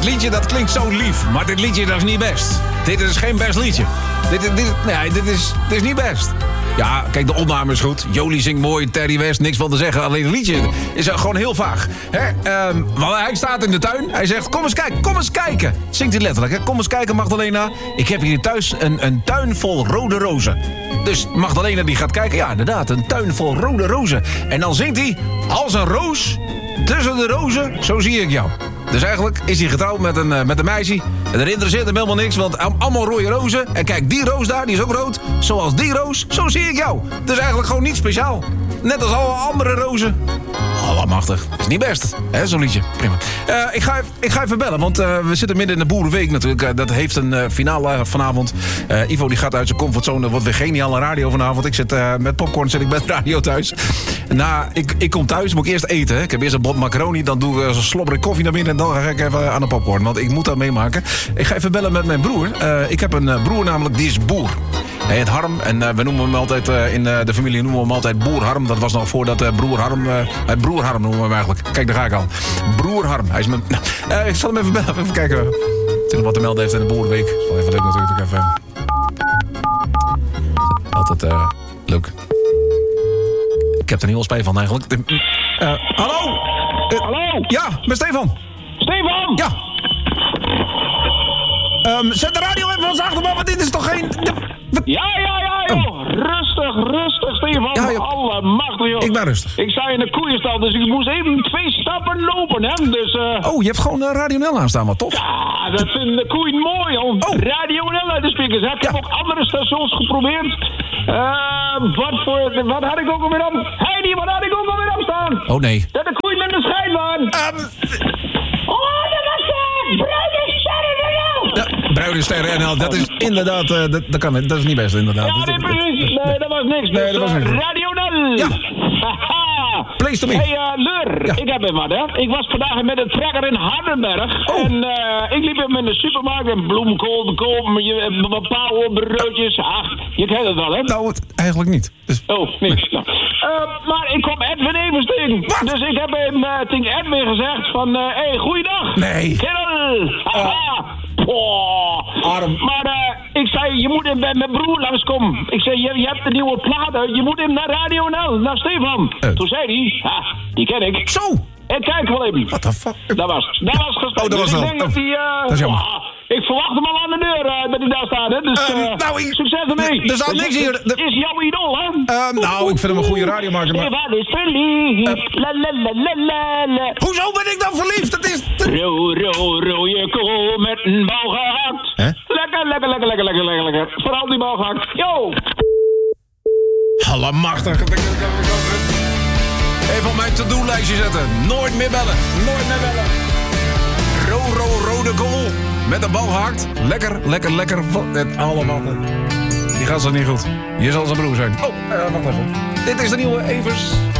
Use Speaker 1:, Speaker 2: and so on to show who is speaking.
Speaker 1: liedje dat klinkt zo lief, maar dit liedje dat is niet best. Dit is geen best liedje. Dit is niet best. Ja, kijk, de opname is goed. Jolie zingt mooi, Terry West, niks van te zeggen. Alleen het liedje is gewoon heel vaag. Want hij staat in de tuin. Hij zegt, kom eens kijken. Zingt hij letterlijk, hè? Kom eens kijken, Magdalena. Ik heb hier thuis een tuin vol rode rozen. Dus Magdalena die gaat kijken. Ja, inderdaad, een tuin vol rode rozen. En dan zingt hij, als een roos tussen de rozen, zo zie ik jou. Dus eigenlijk is hij getrouwd met een meisje. En er interesseert hem helemaal niks, want allemaal rode rozen. En kijk, die roos daar, die is ook rood. Zoals die roos, zo zie ik jou. Dus eigenlijk gewoon niet speciaal. Net als alle andere rozen. Allemachtig. Is niet best, hè, zo'n liedje. Prima. Ik ga even bellen, want we zitten midden in de Boerenweek natuurlijk. Dat heeft een finale vanavond. Ivo die gaat uit zijn comfortzone. Wordt weer geniale radio vanavond. Ik zit met popcorn, zit ik met radio thuis. Ik kom thuis, moet ik eerst eten. Hè. Ik heb eerst een bot macaroni, dan doe ik een slobberig koffie naar binnen... en dan ga ik even aan de popcorn, want ik moet dat meemaken. Ik ga even bellen met mijn broer. Ik heb een broer namelijk, die is boer. Hij heet Harm en we noemen hem altijd, in de familie noemen we hem altijd Boer Harm. Dat was nog voordat Broer Harm, Broer Harm noemen we hem eigenlijk. Kijk, daar ga ik al. Broer Harm, hij is mijn... ik zal hem even bellen, even kijken. Wat te melden heeft in de Boerenweek. Dat is wel even leuk natuurlijk, even... Altijd leuk. Ik heb er niet wel spijt van eigenlijk. Hallo?
Speaker 2: Hallo?
Speaker 1: Ja, met Stefan.
Speaker 2: Stefan!
Speaker 1: Ja. Zet de radio even van achter, want dit is toch geen...
Speaker 2: Ja, joh. Rustig, Stefan.
Speaker 1: Ja, joh.
Speaker 2: Allemachtig, joh.
Speaker 1: Ik ben rustig.
Speaker 2: Ik sta in de koeienstal, dus ik moest even 2 stappen lopen, hè. Dus,
Speaker 1: Oh, je hebt gewoon Radio Nel aanstaan, wat tof.
Speaker 2: Ja, dat vinden de koeien mooi, hoor.
Speaker 1: Oh.
Speaker 2: Radio Nel uit de speakers, hè. Ik heb ook andere stations geprobeerd. Wat had ik ook alweer op? Heidi, wat had ik ook alweer op staan?
Speaker 1: Oh, nee.
Speaker 2: Dat de koeien in de schijn waren. Oh, dat was Bruine Sterren NL.
Speaker 1: Bruine Sterren NL, dat is inderdaad... dat is niet best, inderdaad.
Speaker 2: Ja, nee, dat was niks.
Speaker 1: Nee, dat was niks.
Speaker 2: Radio Nel.
Speaker 1: Ja.
Speaker 2: Haha.
Speaker 1: Place to me.
Speaker 2: Hey, Leur,
Speaker 1: Ja.
Speaker 2: ik heb hem wat, hè. Ik was vandaag met een trekker in Hardenberg.
Speaker 1: Oh.
Speaker 2: En ik liep hem in de supermarkt en bloemkool te kopen. Een paar broodjes. Ach, je kent het wel, hè.
Speaker 1: Nou, eigenlijk niet. Dus...
Speaker 2: Oh, niks. Nou. Maar ik kwam Edwin Evers tegen.
Speaker 1: Wat?
Speaker 2: Dus ik heb hem tegen Edwin gezegd van... hey, goeiedag.
Speaker 1: Nee.
Speaker 2: Kerel. Haha.
Speaker 1: Arm.
Speaker 2: Maar ik zei, je moet hem bij mijn broer langskomen. Ik zei, je hebt de nieuwe platen. Je moet hem naar Radio Nel, naar Stefan. Toen zei hij, die ken ik.
Speaker 1: Zo!
Speaker 2: En kijk wel even.
Speaker 1: What the fuck?
Speaker 2: Dat was gesprek.
Speaker 1: Oh, dat was
Speaker 2: dus
Speaker 1: wel.
Speaker 2: ik denk dat hij...
Speaker 1: dat is jammer.
Speaker 2: Ik verwacht hem al aan de deur dat hij daar staat, hè. Dus succes ermee.
Speaker 1: Er staat niks hier.
Speaker 2: Is jouw idool, hè?
Speaker 1: Nou, ik vind hem een goede radiomaker, maar...
Speaker 2: Stefan is verliefd. La la la la la la.
Speaker 1: Hoezo ben ik dan verliefd? Dat is...
Speaker 2: Rode kool met een bal gehakt.
Speaker 1: Hè?
Speaker 2: Lekker. Vooral die bal gehakt. Yo!
Speaker 1: Allemachtig. Even op mijn to-do-lijstje zetten. Nooit meer bellen. Rode kool. Met een bal gehakt. Lekker. Het allemaal. Die gast is niet goed. Je zal zijn broer zijn. Oh, wacht even. Dit is de nieuwe Evers.